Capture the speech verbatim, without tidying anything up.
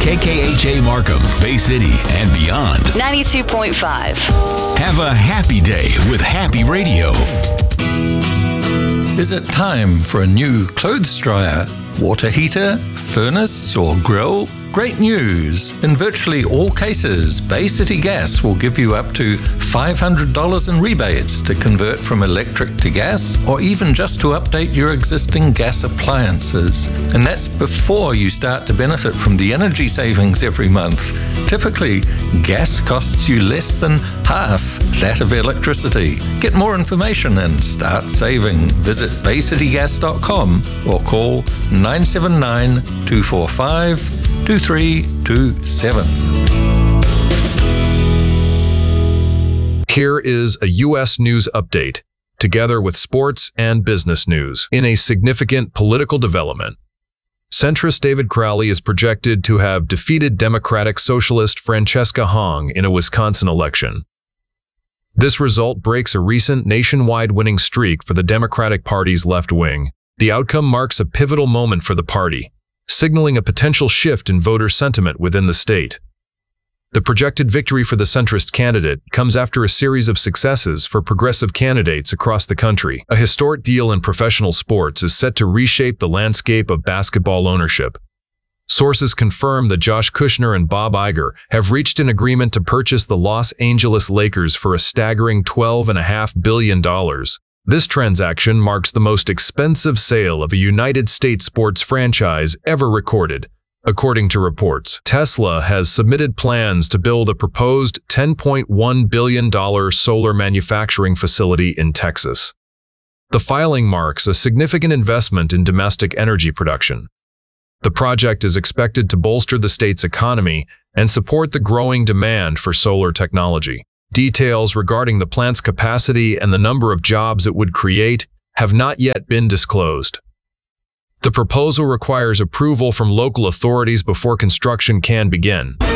K K H A Markham, Bay City, and beyond. ninety-two point five. Have a happy day with Happy Radio. Is it time for a new clothes dryer, water heater, furnace, or grill? Great news! In virtually all cases, Bay City Gas will give you up to five hundred dollars in rebates to convert from electric to gas, or even just to update your existing gas appliances. And that's before you start to benefit from the energy savings every month. Typically, gas costs you less than half that of electricity. Get more information and start saving. Visit bay city gas dot com or call nine seven nine, two four five, two three two seven. Here is a U S news update, together with sports and business news. In a significant political development, centrist David Crowley is projected to have defeated Democratic Socialist Francesca Hong in a Wisconsin election. This result breaks a recent nationwide winning streak for the Democratic Party's left wing. The outcome marks a pivotal moment for the party, signaling a potential shift in voter sentiment within the state. The projected victory for the centrist candidate comes after a series of successes for progressive candidates across the country. A historic deal in professional sports is set to reshape the landscape of basketball ownership. Sources confirm that Josh Kushner and Bob Iger have reached an agreement to purchase the Los Angeles Lakers for a staggering twelve point five billion dollars. This transaction marks the most expensive sale of a United States sports franchise ever recorded, according to reports. Tesla has submitted plans to build a proposed ten point one billion dollars solar manufacturing facility in Texas. The filing marks a significant investment in domestic energy production. The project is expected to bolster the state's economy and support the growing demand for solar technology. Details regarding the plant's capacity and the number of jobs it would create have not yet been disclosed. The proposal requires approval from local authorities before construction can begin.